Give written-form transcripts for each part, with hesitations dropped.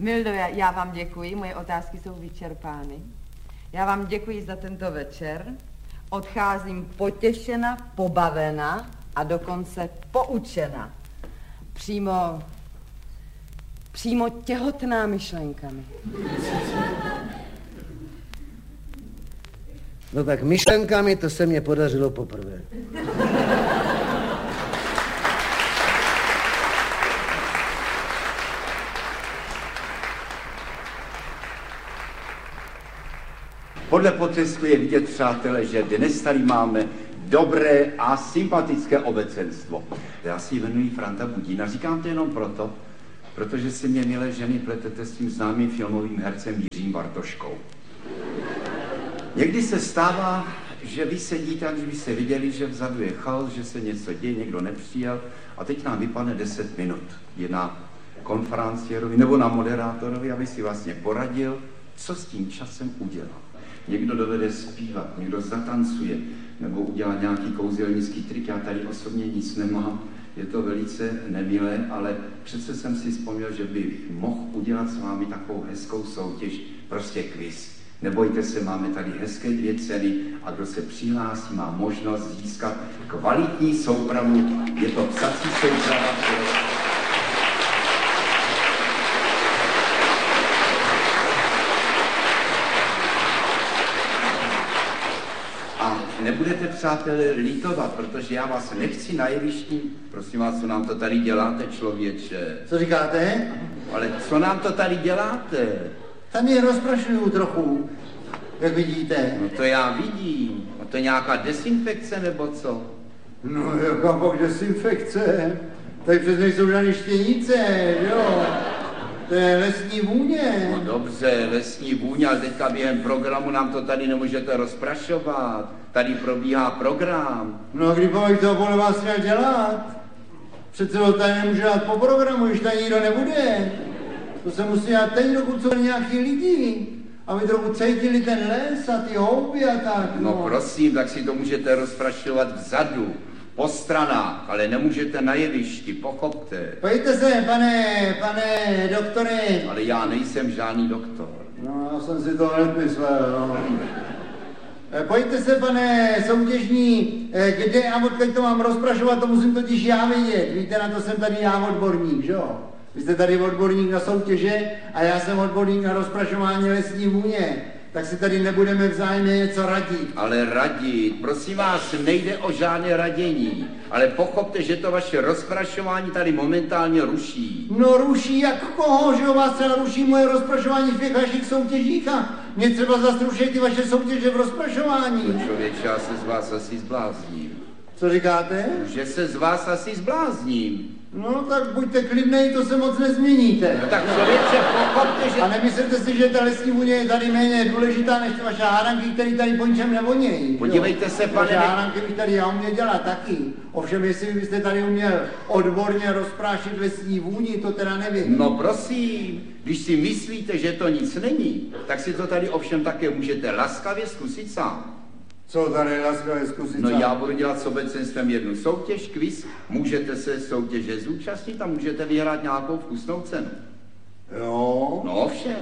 Mildo, já vám děkuji, moje otázky jsou vyčerpány. Já vám děkuji za tento večer. Odcházím potěšena, pobavena a dokonce poučena. Přímo těhotná myšlenkami. No tak myšlenkami to se mně podařilo poprvé. Podle potřesku je vidět, přátelé, že dnes tady máme dobré a sympatické obecenstvo. Já si jmenuji Franta Budína, říkám to jenom proto, protože si mě, milé ženy, pletete s tím známým filmovým hercem Jiřím Bartoškou. Někdy se stává, že vy sedíte, aniž byste viděli, že vzadu je chaos, že se něco děje, někdo nepřijel a teď nám vypadne 10 minut. Je na konferenciérovi nebo na moderátorovi, aby si vlastně poradil, co s tím časem udělal. Někdo dovede zpívat, někdo zatancuje, nebo udělá nějaký kouzelnický trik. Já tady osobně nic nemám, je to velice nemilé, ale přece jsem si vzpomněl, že bych mohl udělat s vámi takovou hezkou soutěž, prostě quiz. Nebojte se, máme tady hezké 2 ceny a kdo se přihlásí, má možnost získat kvalitní soupravu. Je to psací souprava, nebudete, přátelé, litovat, protože já vás nechci na jevišti. Prosím vás, co nám to tady děláte, člověče? Co říkáte? Ale co nám to tady děláte? Tam je rozprašuju trochu, jak vidíte. No to já vidím. A to je nějaká dezinfekce, nebo co? No jaká pak dezinfekce? Tady přes nejsou žádné štěnice, jo? To je lesní vůně. No dobře, lesní vůně, ale teďka během programu nám to tady nemůžete rozprašovat. Tady probíhá program. No a kdy bych to podle vás měl dělat? Přece to tady nemůže dát po programu, když tady nikdo nebude. To se musí dát teď, dokud jsou nějaký lidi, aby trochu cítili ten les a ty houby a tak. No prosím, tak si to můžete rozprašovat vzadu, po stranách, ale nemůžete na jevišti, pochopte. Pojďte se, pane doktore. Ale já nejsem žádný doktor. No, já jsem si to hned myslel, no. Pojďte se, pane soutěžní, kde a odkud to mám rozprašovat, to musím totiž já vědět. Víte, na to jsem tady já odborník, že jo? Vy jste tady odborník na soutěže a já jsem odborník na rozprašování lesní vůně. Tak si tady nebudeme vzájemně něco radit. Ale radit, prosím vás, nejde o žádné radění. Ale pochopte, že to vaše rozprašování tady momentálně ruší. No ruší jak koho, že jo, vás třeba ruší moje rozprašování v těch vašich soutěžích a mě třeba zase ruší ty vaše soutěže v rozprašování. To člověče, já se z vás asi zblázním. Co říkáte? Že se z vás asi zblázním. No tak buďte klidnej, to se moc nezměníte. No tak člověče, pochopte, že... A nemyslete si, že ta lesní vůně je tady méně důležitá než ty vaše hádanky, které tady po ničem nevonějí. Podívejte se, pane... Vaše hádanky bych tady já uměl dělat taky. Ovšem, jestli byste tady uměl odborně rozprášit lesní vůni, to teda nevím. No prosím, když si myslíte, že to nic není, tak si to tady ovšem také můžete laskavě zkusit sám. Co tady laskavě zkusit No sám? já budu dělat s obecenstvem jednu soutěž, quiz, můžete se soutěže zúčastnit a můžete vyhrát nějakou vkusnou cenu. Jo? No ovšem.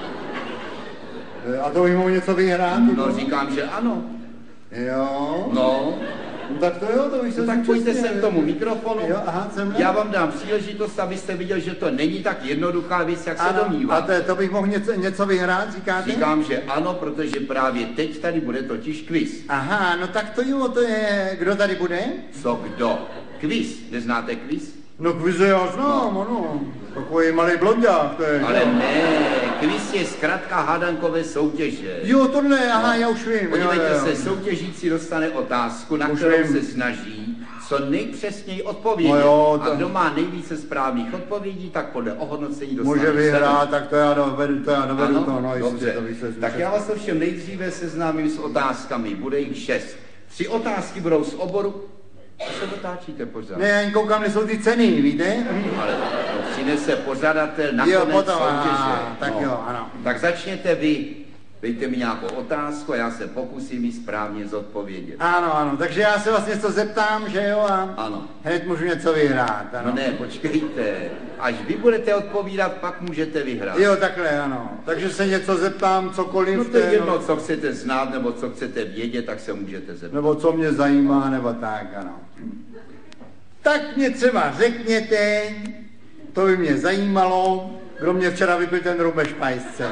A to bych mohl něco vyhrát? No říkám, že ano. Jo? No. No tak to jo, to bych se No tak pojďte sem k tomu mikrofonu. Jo, aha, já vám dám příležitost, abyste viděl, že to není tak jednoduchá věc, jak se domnívá. A to bych mohl něco vyhrát, říkáte? Říkám, že ano, protože právě teď tady bude totiž quiz. Aha, no tak to jo, to je... Kdo tady bude? Co kdo? Quiz. Neznáte quiz? No quiz já znám, ano. Takový malý blondák, to je. Ale ne, quiz je zkrátka hádankové soutěže. Jo, tohle, aha, já už vím. Podívejte se, soutěžící dostane otázku, na kterou se snaží co nejpřesněji odpovědět. No jo, a kdo má nejvíce správných odpovědí, tak podle ohodnocení dostane. Může vyhrát, tak to já dovedu to, no, dobře. To tak já vás ovšem nejdříve seznámím s otázkami, bude jich 6. 3 otázky budou z oboru. A se dotáčíte pořád. Ne, já jen koukám, kde jsou ty ceny, víte? Ale to přinese pořadatel nakonec soutěže. Tak no. jo, ano. Tak začněte vy. Dejte mi nějakou otázku a já se pokusím ji správně zodpovědět. Ano, ano, takže já se vás něco zeptám, že jo, a Ano. hned můžu něco vyhrát, ano. No ne, počkejte. Až vy budete odpovídat, pak můžete vyhrát. Jo, takhle, ano. Takže se něco zeptám, cokoliv. No to je jedno, co chcete znát, nebo co chcete vědět, tak se můžete zeptat. Nebo co mě zajímá, nebo tak, ano. Tak mě třeba řekněte, to by mě zajímalo, kdo mě včera vypil ten rum ve špajsce.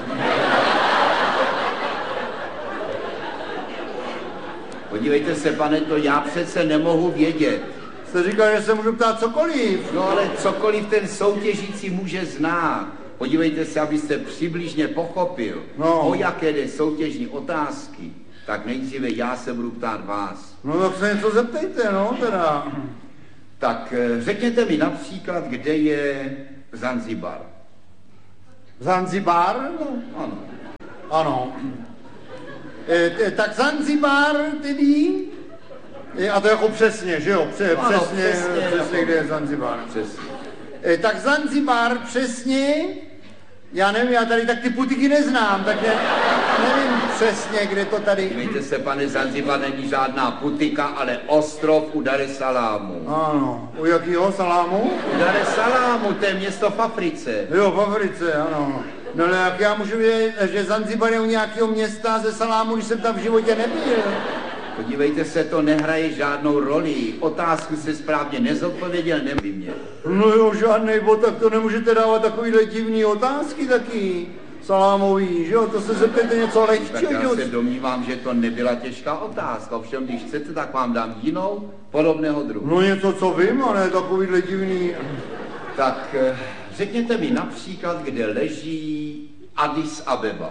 Podívejte se, pane, to já přece nemohu vědět. Jste říkal, že se můžu ptát cokoliv. No ale cokoliv ten soutěžící může znát. Podívejte se, abyste přibližně pochopil, o jaké jde soutěžní otázky. Tak nejdříve já se budu ptát vás. No tak se něco zeptejte, no teda. Tak řekněte mi například, kde je Zanzibar. Zanzibar? No. Ano. Ano. Tak Zanzibar tedy, a to jako přesně, že jo? Přesně, kde je Zanzibar. Přesně. Tak Zanzibar přesně, já nevím, já tady tak ty putiky neznám, tak nevím přesně, kde to tady... Dívejte se, pane, Zanzibar není žádná putika, ale ostrov u Dar es Salamu. Ano, u jakýho salámu? U Dar es Salamu, to je město v Africe. Jo, v Africe, ano. No ale jak já můžu vědět, že Zanzibar je u nějakého města ze salámu, když jsem tam v životě nebyl? Podívejte se, to nehraje žádnou roli. Otázku se správně nezodpověděl, neví mě. No jo, žádnej bod, tak to nemůžete dávat takovýhle divný otázky taky. Salámový, že jo, to se zeptejte něco lehčího. Tak já se domnívám, že to nebyla těžká otázka. Ovšem, když chcete, tak vám dám jinou, podobného druhu. No něco, co vím, a ne takovýhle divný... Tak řekněte mi například, kde leží Addis Abeba.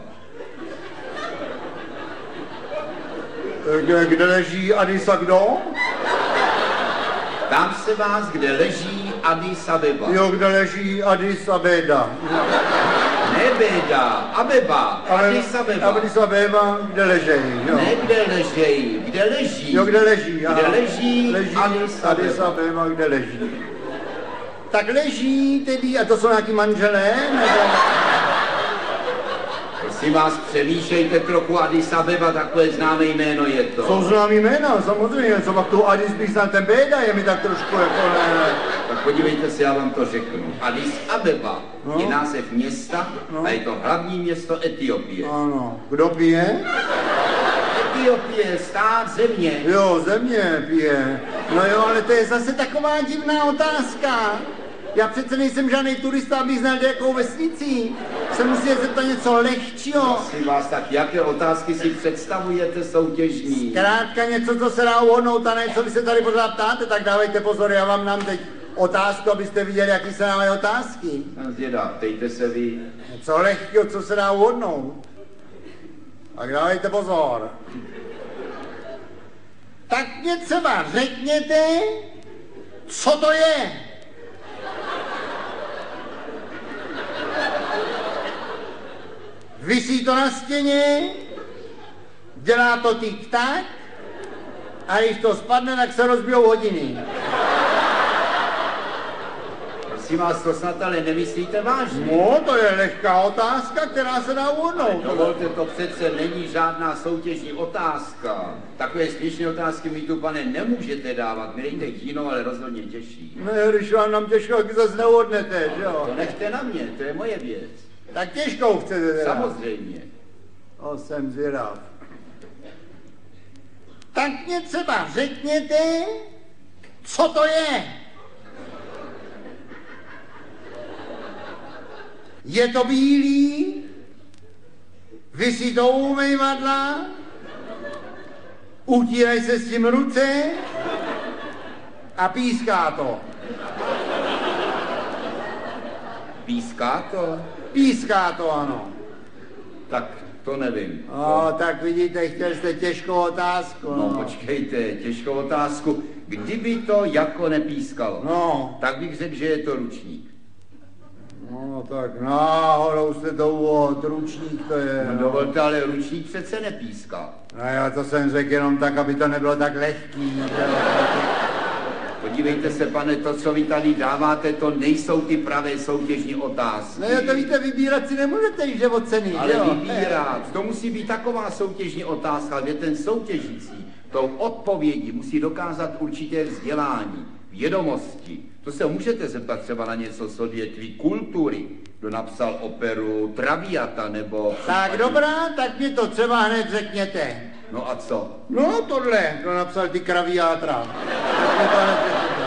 Kde leží Addis a kdo? Ptám se vás, kde leží Addis Abeba. Jo, kde leží Addis Abeba. Ne Beda, Abeba, Addis Abeba. Addis Abeba, kde ležejí, jo. Ne kde ležejí, kde leží. Jo, kde leží, aha. Kde leží Addis Abeba, kde leží. Tak leží tedy, a to jsou nějaký manželé, nebo... Prosím vás, přemýšlejte trochu, Addis Abeba, takové známé jméno je to. Jsou známý jména, samozřejmě, co pak tu Addis bych znal, ten Beda je mi tak trošku jako ne. Tak podívejte se, já vám to řeknu. Addis Abeba je název města a je to hlavní město Etiopie. Ano, kdo pije? Etiopie, stát, země. Jo, země pije. No jo, ale to je zase taková divná otázka. Já přece nejsem žádný turista, abych znal jakou vesnici. Se musí zeptat něco lehčího. Prosím vás, tak jaké otázky si představujete soutěžní? Zkrátka něco, co se dá uhodnout, a ne co vy se tady pořád ptáte, tak dávejte pozor, já vám dám teď otázku, abyste viděli, jaký se dávají otázky. Zvědá, ptejte se vy. Něco lehkého, co se dá uhodnout. Tak dávejte pozor. Tak mě třeba řekněte, co to je? Visí to na stěně, dělá to tik-tak a když to spadne, tak se rozbijou hodiny. Prosím vás, to snad ale nemyslíte vážně. No, to je lehká otázka, která se dá uhodnout. Dovolte, to přece není žádná soutěžní otázka. Takové směšné otázky mi tu, pane, nemůžete dávat. Mi dejte jinou, ale rozhodně těžší. No, když vám nám těžko, tak zase neuhodnete, že jo? To nechte na mě, to je moje věc. Tak těžkou chcete teda. Samozřejmě. O, jsem zvědav. Tak mě třeba řekněte, co to je? Je to bílý, visí to u umývadla, utírají se s tím ruce a píská to. Píská to? Píská to, ano. Tak to nevím. No, tak vidíte, chtěl jste těžkou otázku. No, počkejte, těžkou otázku. Kdyby to jako nepískalo, No. tak bych řekl, že je to ručník. No, tak náhodou jste to uvod, ručník to je. No, dovolte, ale ručník přece nepíská. No já to jsem řekl jenom tak, aby to nebylo tak lehký. Podívejte se, pane, to, co vy tady dáváte, to nejsou ty pravé soutěžní otázky. Ne, to víte, vybírat si nemůžete, že od ceny, Ale jo? vybírat, to musí být taková soutěžní otázka, kde ten soutěžící tou odpovědí musí dokázat určité vzdělání, vědomosti. To se můžete zeptat třeba na něco z odvětví kultury, kdo napsal operu Traviata nebo... Tak dobrá, tak mi to třeba hned řekněte. No a co? No tohle, kdo napsal ty Kraviátra. Tak mi to hned řekněte.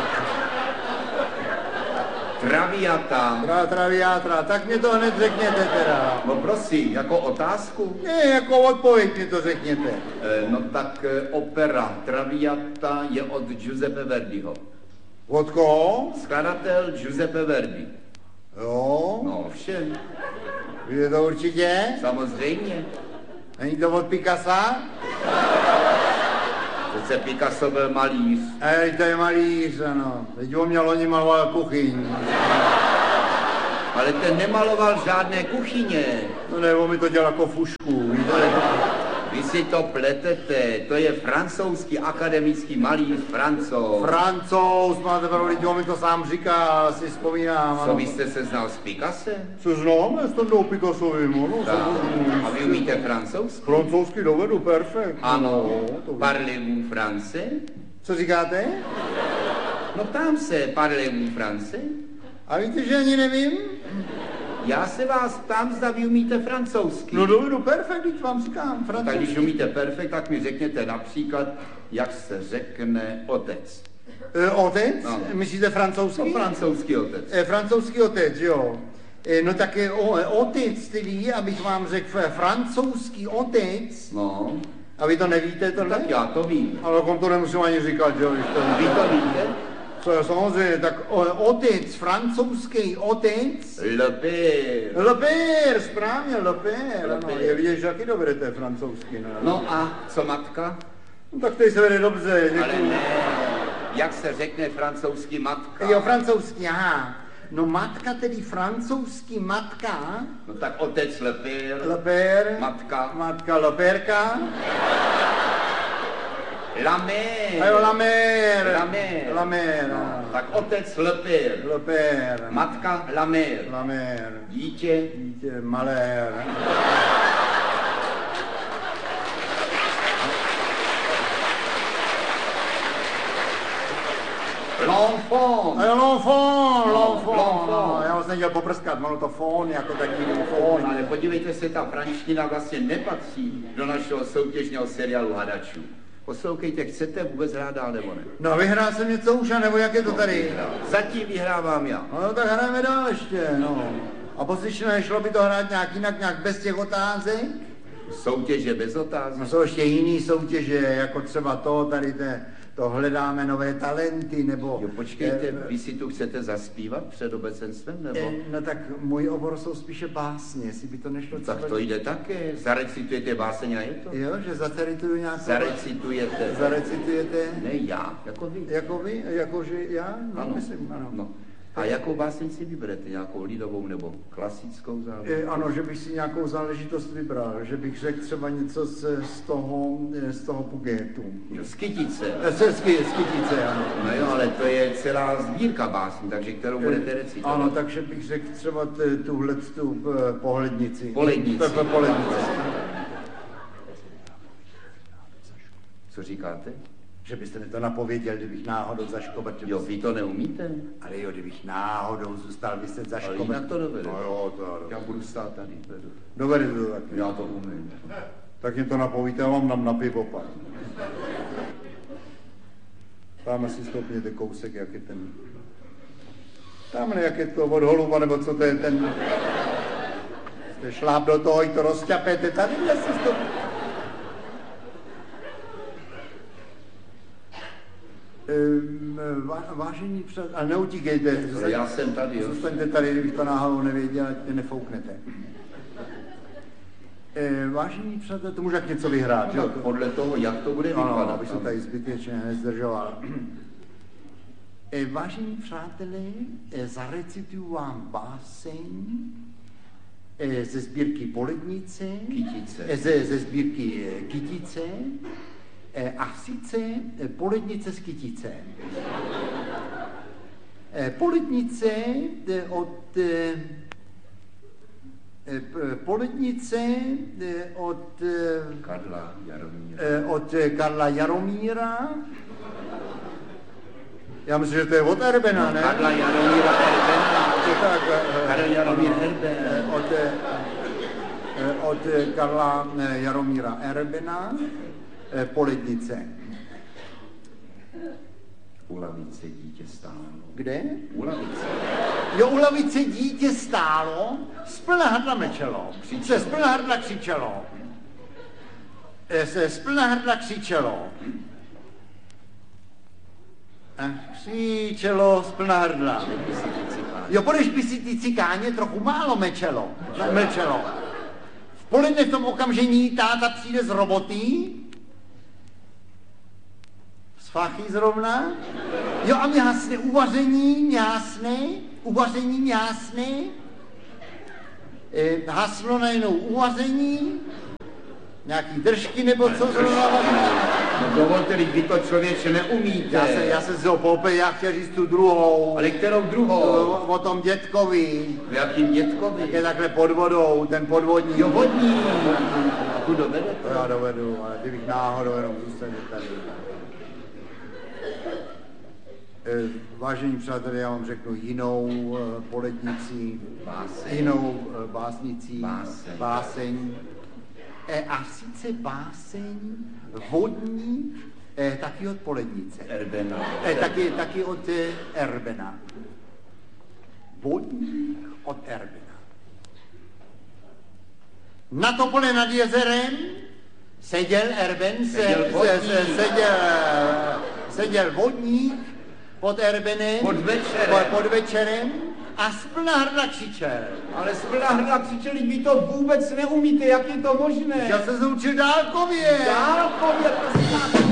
Traviata. Traviátra, tak mi to hned řekněte teda. No prosím, jako otázku? Ne, jako odpověď mi to řekněte. No tak opera Traviata je od Giuseppe Verdiho. Od koho? Skladatel Giuseppe Verdi. Jo, No všem, je to určitě? samozřejmě. Není to od Picassa? Přece Picasso byl malíř. To je malíř, ano. Teď on měl loni maloval kuchyň. Ale ten nemaloval žádné kuchyně. No ne, on mi to dělal jako fušku, víte? Vy si to pletete, to je francouzský akademický malíř Francouz. Francouz, máte pravdu, lidi, on mi to sám říká, si vzpomínám. Co vy jste se znal s Picassem? Co znám, já jsem tou Picassovým, no. A vy umíte francouzsky? Francouzsky dovedu, perfekt. Ano, to parlez-vous français? Co říkáte? No ptám se, parlez-vous français? A víte, že ani nevím? Já se vás ptám, zda vy umíte francouzsky. No dovedu, perfekt, teď vám říkám, Tak francouzsky. když umíte perfekt, tak mi řekněte například, jak se řekne otec. Otec? No. Myslíte francouzský? No, francouzský otec. Francouzský otec, jo. No tak otec, tedy, abych vám řekl, francouzský otec. No, A vy to nevíte, tohle? tak já to vím. Ale kom to nemusím ani říkat, jo, když to Vy to víte? Co, samozřejmě, tak otec, francouzský otec. Le père. Le père, správně, le père. Le Ano, père. je vidět, že taky dovedete francouzsky, ne? No a co matka? No, tak teď se vede dobře, Ale děkuji. ne, jak se řekne francouzsky matka? Jo, francouzský, aha. No matka, tedy francouzský matka. No tak otec le père, Le père. matka Matka, le pérka. la mère. A jo, la mère. La mère. La mère, No, ano. tak otec le père, Le père. matka la mère, La mère. dítě Dítě, malér. l'enfant. A jo, l'enfant, L'enfant. l'enfant. Já vás nedělal poprskat, ono to fón, jako taky fón. Ale podívejte se, ta franština vlastně nepatří do našeho soutěžního seriálu hadačů. Poslouchejte, chcete vůbec hrát dál nebo ne? No vyhrál jsem něco už, nebo jak je to tady? Zatím vyhrávám já. No tak hrajeme dál ještě, no. A poslyšíme, šlo by to hrát nějak jinak, nějak bez těch otázek? Soutěže bez otázek. No jsou ještě jiný soutěže, jako třeba to, tady to hledáme nové talenty, nebo... Jo, počkejte, vy si tu chcete zaspívat před obecenstvem, nebo? No tak můj obor jsou spíše básně, jestli by to nešlo Tak to jde také. Zarecitujete báseň a je to? Jo, že zacerituju nějakou... Zarecitujete. Zarecitujete? Ne já, jako vy. Jako vy? Jakože já? No, Ano. myslím, ano. No. A jakou báseň si vyberete? Nějakou lidovou nebo klasickou záležitost? Ano, že bych si nějakou záležitost vybral, že bych řekl třeba něco z toho Pugetu. Z Kytice. Z Kytice, ano. No jo, ale to je celá sbírka básní, takže kterou budete recitovat? Ano, takže bych řekl třeba tuhle tu pohlednici. Polednici. Polednici. Co říkáte? Že byste mi to napověděl, kdybych náhodou zaškobrt. Jo, vy to neumíte? Ale jo, kdybych náhodou zůstal vyset za Ale škobrt. jinak to dovede. No jo, to Já budu stát tady. vedu. dovede to taky. Já to umím. Tak mě to napovíte, já vám dám na pivo pak. Tam si stopněte kousek, jak je ten... Tamhle, jak je to od holuba, nebo co to je ten... Jste šláp do toho, i to rozťapete, tadyhle si stopněte. Vážení přátelé, ale neutíkejte. Ale já jsem tady, jo. Zůstaňte tady, kdybych to náhodou nevěděl, ať mě nefouknete. Vážení přátelé, to může něco vyhrát, No, jo? tak podle toho, jak to bude Ano, vypadat. aby se tady zbytečně nezdržoval. Vážení přátelé, zarecituju vám báseň ze sbírky Polednice, Kytice. ze sbírky Kytice, a sice Polednice z Kytice. Polednice od Karla Jaromíra. Já myslím, že to je od Erbena, ne? Karla Jaromíra Erbena. Karel Jaromír Erben. Od Karla Jaromíra Erbena. Polednice. U lavice dítě stálo. Kde? U lavice. Jo, u lavice dítě stálo, z plná hrdla mečelo. Se z plná hrdla křičelo. Se z plná hrdla křičelo. Křičelo z plná hrdla. Jo, budeš by si ty cikáně trochu málo mlčelo. V poledne v tom okamžení táta přijde z roboty, z fachy zrovna, jo a mě hasne uvaření, haslo najednou uvaření, nějaký držky nebo co zrovna. No dovolte, vy to člověče neumíte. Já se zopopě, já chtěl říct tu druhou. Ale kterou druhou? O tom dětkovi. V jakým dětkovi? Jak je takhle pod vodou, ten podvodník. Jo, vodní. A tu dovedete? To já dovedu, ale kdybych náhodou jenom zůstal tady. Vážení přátelé, já vám řeknu jinou polednici, jinou báseň. A sice báseň vodní, taky od Polednice. Erbena. Taky od Erbena. Vodní od Erbena. Na topole nad jezerem seděl Erben, seděl vodník pod Erbenem, pod večerem a z plná hrdla křičel. Ale z plná hrdla křičeli, vy to vůbec neumíte, jak je to možné? Já se zaučil dálkově. Dálkově, prosím vás.